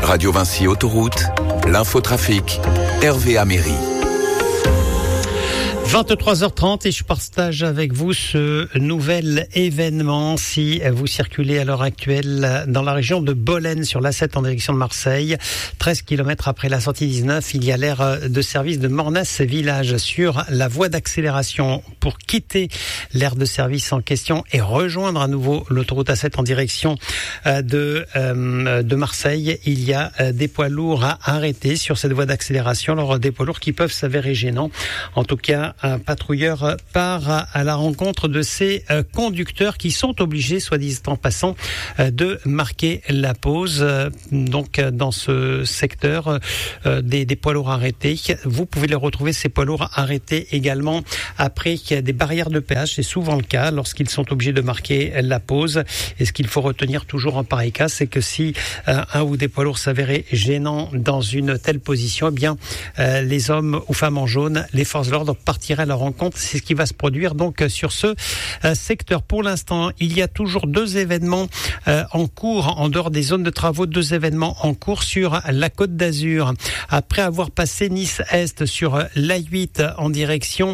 Radio Vinci Autoroute, l'infotrafic, Hervé Améry. 23h30 et je partage avec vous ce nouvel événement. Si vous circulez à l'heure actuelle dans la région de Bolène sur l'A7 en direction de Marseille, 13 km après la sortie 19, il y a l'aire de service de Mornas Village sur la voie d'accélération pour quitter l'aire de service en question et rejoindre à nouveau l'autoroute A7 en direction de Marseille. Il y a des poids lourds à arrêter sur cette voie d'accélération. Alors des poids lourds qui peuvent s'avérer gênants. En tout cas, un patrouilleur part à la rencontre de ces conducteurs qui sont obligés, soit dit en passant, de marquer la pause. Donc, dans ce secteur des poids lourds arrêtés, vous pouvez les retrouver, ces poids lourds arrêtés également après qu'il y a des barrières de péage. C'est souvent le cas lorsqu'ils sont obligés de marquer la pause. Et ce qu'il faut retenir toujours en pareil cas, c'est que si un ou des poids lourds s'avéraient gênants dans une telle position, eh bien, les hommes ou femmes en jaune, les forces de l'ordre partiraient à la rencontre. C'est ce qui va se produire donc sur ce secteur. Pour l'instant, il y a toujours deux événements en cours, en dehors des zones de travaux, deux événements en cours sur la Côte d'Azur. Après avoir passé Nice-Est sur l'A8 en direction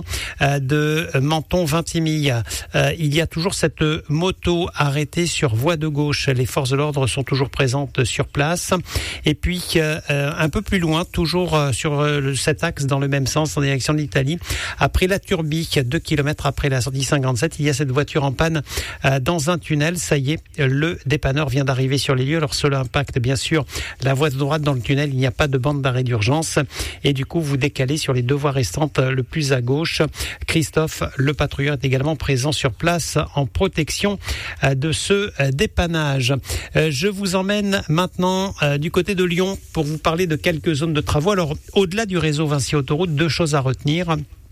de Menton-Vintimille, il y a toujours cette moto arrêtée sur voie de gauche. Les forces de l'ordre sont toujours présentes sur place. Et puis, un peu plus loin, toujours sur cet axe dans le même sens en direction de l'Italie, après la Turbie, 2 km après la sortie 57, il y a cette voiture en panne dans un tunnel. Ça y est, le dépanneur vient d'arriver sur les lieux. Alors cela impacte bien sûr la voie de droite dans le tunnel. Il n'y a pas de bande d'arrêt d'urgence. Et du coup, vous décalez sur les deux voies restantes le plus à gauche. Christophe, le patrouilleur, est également présent sur place en protection de ce dépannage. Je vous emmène maintenant du côté de Lyon pour vous parler de quelques zones de travaux. Alors, au-delà du réseau Vinci Autoroute, deux choses à retenir.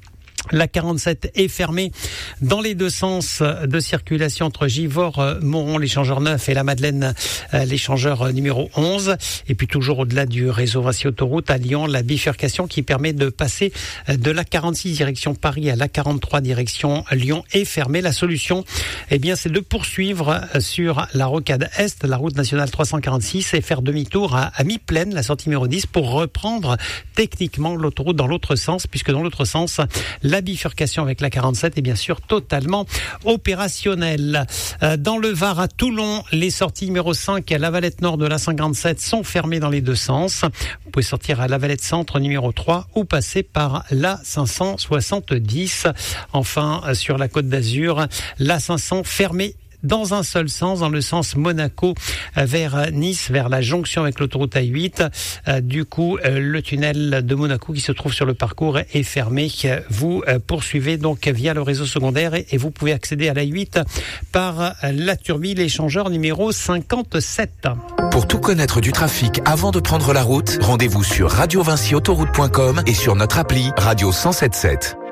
La 47 est fermée dans les deux sens de circulation entre Givors, Moron, l'échangeur 9 et la Madeleine, l'échangeur numéro 11. Et puis toujours au-delà du réseau Vinci Autoroute à Lyon, la bifurcation qui permet de passer de la 46 direction Paris à la 43 direction Lyon est fermée. La solution, eh bien, c'est de poursuivre sur la rocade Est, la route nationale 346 et faire demi-tour à mi-plaine, la sortie numéro 10 pour reprendre techniquement l'autoroute dans l'autre sens, puisque dans l'autre sens, la bifurcation avec la 47 est bien sûr totalement opérationnelle. Dans le Var à Toulon, les sorties numéro 5 à la Valette Nord de la 57 sont fermées dans les deux sens. Vous pouvez sortir à la Valette Centre numéro 3 ou passer par la 570. Enfin, sur la Côte d'Azur, la 500 fermée dans un seul sens, dans le sens Monaco vers Nice, vers la jonction avec l'autoroute A8. Du coup, le tunnel de Monaco qui se trouve sur le parcours est fermé. Vous poursuivez donc via le réseau secondaire et vous pouvez accéder à l'A8 par la Turbie, l'échangeur numéro 57. Pour tout connaître du trafic avant de prendre la route, rendez-vous sur radiovinciautoroute.com et sur notre appli Radio 107.7.